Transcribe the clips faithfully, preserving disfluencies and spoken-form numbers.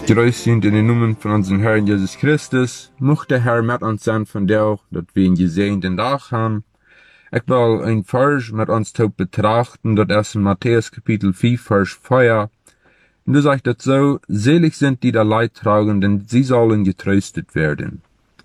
Grüß sind in den Namen von unserem Herrn Jesus Christus. Mocht der Herr mit uns sein von der auch, dass wir ihn gesehen den Tag haben. Ich will ein Vers mit uns taub betrachten, das ist in Matthäus Kapitel vier, Vers vier. Und du sagst das so, selig sind die da Leid tragen, denn sie sollen getröstet werden.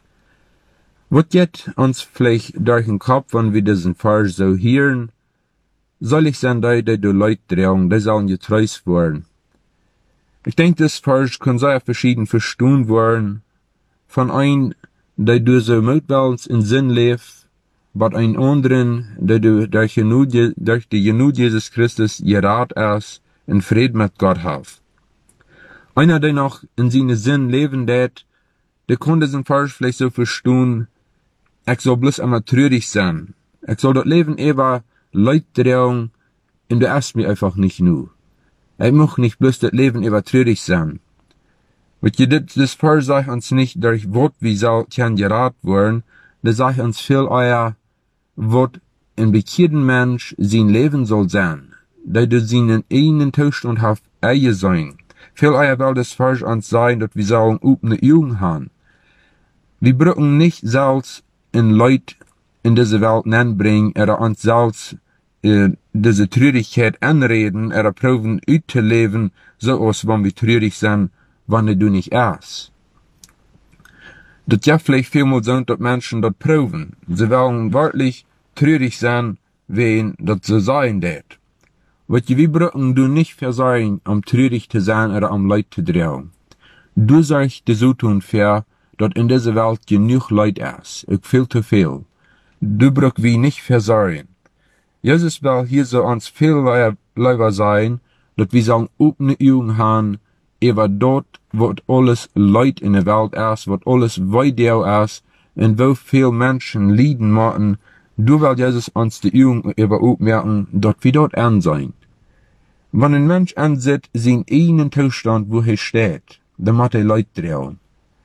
Was geht uns vielleicht durch den Kopf, wenn wir diesen Vers so hören? Selig sind die, die du Leid tragen, die sollen getröstet werden. Ich denke, das Vers kann sehr verschieden verstanden werden. Von einem, der du so mutwillig in Sinn lebt, bei einem anderen, der du durch, durch die Genug Jesus Christus gerat ist, in Frieden mit Gott hat. Einer, der noch in seinem Sinn leben wird, der kann diesen Vers vielleicht so verstehen, ich soll bloß einmal traurig sein. Ich soll das Leben eher Leid tragen, und du erst mir einfach nicht nur. Ich muss nicht bloß das Leben über traurig sein. Wat je dit, das Vers sagt uns nicht, durch Wort wie soll kann gerat werden, das sagt uns viel eher, wat ein bekehrten Mensch sein Leben soll sein, da du seinen eigenen Zustand hast, eie sein. Viel eher will das Vers uns sagen, dass wir sollen offene Augen haben. Wir brauchen nicht selbst in Leute in diese Welt bringen, oder uns selbst äh, diese Traurigkeit anreden, oder proben auszuleben, so als wenn wir traurig sind, wenn du nicht erst. Das ja vielleicht vielmal so, dass Menschen das proben. Sie wollen wirklich traurig sein, wen das so sein wird. Was wir brauchen du nicht versagen, um traurig zu sein oder um Leid zu tragen. Du sagst dir so tun für, dass in dieser Welt genug Leid ist, auch viel zu viel. Du brauchst wie nicht versagen. Jesus will hier so uns viel lieber sein, dass wir sagen, offene Augen haben, über dort, wo alles Leid in der Welt ist, wo alles weiter ist, und wo viel Menschen leiden machen, du willst Jesus uns die Augen über aufmerken, dass wir dort an sein. Wenn ein Mensch ansieht, seinen eigenen Zustand, wo er steht, dann muss er Leid tragen.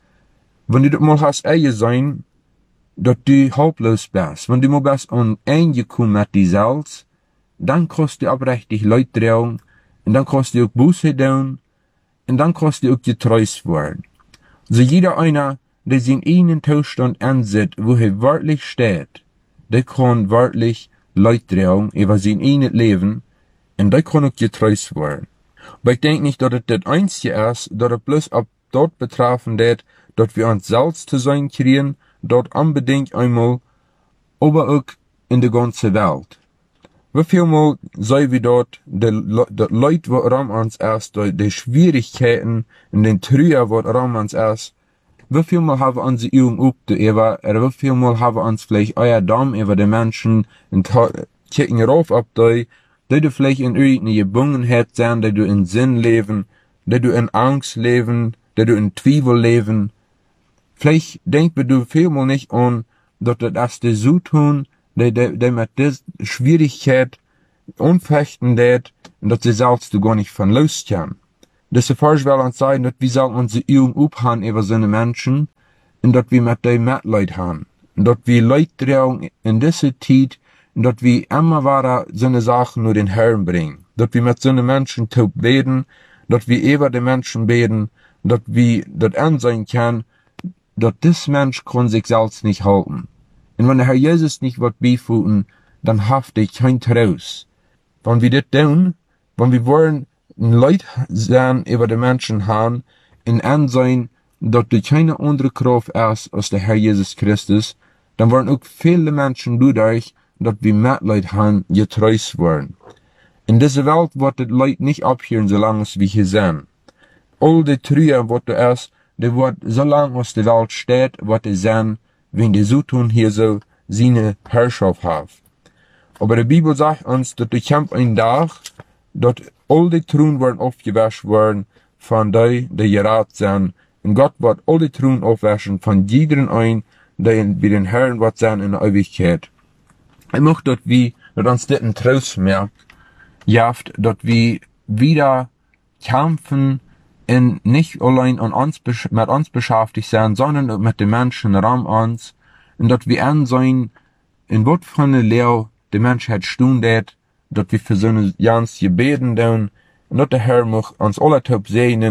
Wenn du das mal hast, eie sein, dass du haltlos bist, wenn du mal bist an eingekommen mit dir selbst, dann kannst du aufrichtig Leid tragen, und dann kannst du auch Buße tun, und dann kannst du auch getröst werden. So jeder einer, der seinen eigenen Zustand ansieht, wo er wirklich steht, der kann wirklich Leid tragen über sein eigenes Leben, und der kann auch getröst werden. Aber ich denke nicht, dass es das Einzige ist, dass es bloß ab dort betroffen wird, dass wir uns selbst zu sein kriegen, dort unbedingt einmal, aber auch in der ganzen Welt. Wie viel Mal sei wir dort, die Leute, die rum uns ist, die Schwierigkeiten und den Trüger, die rum uns ist, wie viel Mal haben wir unsere Augen aufgeübt, oder wie viel Mal haben wir uns vielleicht euer Daumen über die Menschen und kicken rauf ab die, die du vielleicht in irgendeine Gebungenheit sein, die du in Sinn leben, die du in Angst leben, die du in Zweifel leben. Vielleicht denkst du vielmal nicht an, dass das die so tun, die, die, die mit dieser Schwierigkeit unfechten wird, und dass sie selbst du gar nicht von loskommen. Das ist falsch, weil uns sagen, dass wir sollen unsere Augen aufhaben über so eine Menschen, und dass wir mit dem Mitleid haben. Und dass wir Leid tragen in dieser Zeit, und dass wir immer weiter so eine Sachen nur den Herrn bringen. Dass wir mit so einen Menschen taub beten, dass wir über die Menschen beten, dass wir das ansehen können, dass das Mensch kann sich selbst nicht halten. Und wenn der Herr Jesus nicht wird beifügen, dann haft ich kein Trost. Wenn wir das tun, wenn wir wollen, Leid sein über die Menschen haben, in Ansehen, dass du keine andere Kraft ist als der Herr Jesus Christus, dann wollen auch viele Menschen dadurch, dass wir Mitleid haben, getröst werden. In dieser Welt wird das Leid nicht abhören, solange wir hier sind. All die Trüger, was du ist, die wird, solange es die Welt steht, wird es sein, wenn die so tun hier so seine Herrschaft haben. Aber die Bibel sagt uns, dass du kämpft ein Tag, dass all die Truhen werden aufgewaschen werden von die, die gerat sind. Und Gott wird all die Truhen aufwaschen von jedem ein, der wie den Herrn wird sein in der Ewigkeit. Ich möchte, dass wir, dass uns das ein Trost merkt, jaft, dass wir wieder kämpfen, und nicht allein an uns, mit uns beschäftigt sein, sondern auch mit den Menschen rum uns, und dass wir ansehen, in was für eine Lehre die Menschheit stundet, dass wir für so eine ganz gebeten tun, und dass der Herr muss uns alle taub segnen,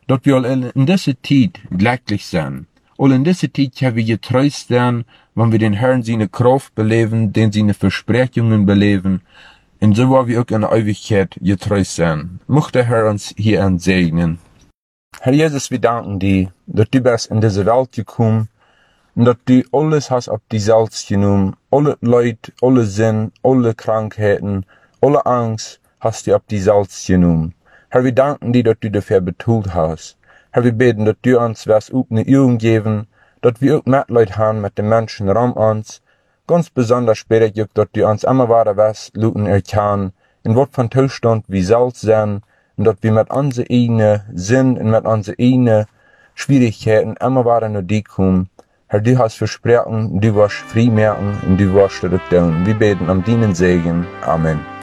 dat wir all in dieser Zeit glücklich sind. All in dieser Zeit können wir getröst sein, wenn wir den Herrn seine Kraft beleben, den seine Versprechungen beleben, und so wollen wir auch in der Ewigkeit getröst sein. Möge der Herr uns hier segnen. Herr Jesus, wir danken dir, dass du bist in diese Welt gekommen, und dass du alles hast auf die Salz genommen, alle Leid, alle Sinn, alle Krankheiten, alle Angst hast du auf die Salz genommen. Herr, wir danken dir, dass du dafür betont hast. Herr, wir beten, dass du uns was auch eine Übung geben, dass wir auch Mitleid haben mit den Menschen rum uns. Ganz besonders bete ich auch, dass du uns immer weiter was luten erkennen, in was von Zustand wie Salz sind, und dass wir mit unseren eigenen Sinn und mit unseren eigenen Schwierigkeiten immer weiter nach dir kommen. Herr, du hast versprochen, du wirst frei merken und du wirst das tun. Wir beten am deinen Segen. Amen.